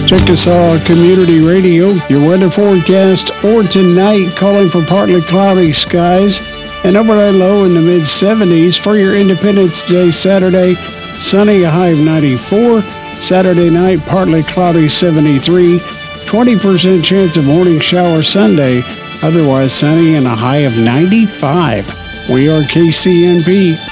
Chickasaw Community Radio, your weather forecast for tonight, calling for partly cloudy skies, an overnight low in the mid-70s. For your Independence Day Saturday, sunny, a high of 94. Saturday night, partly cloudy, 73. 20% chance of morning shower Sunday, otherwise sunny and a high of 95. We are KCNP.